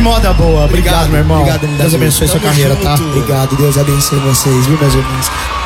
moda boa. Obrigado, meu irmão. Obrigado, Deus abençoe sua carreira, tá? Obrigado, Deus abençoe vocês, viu, meus irmãos?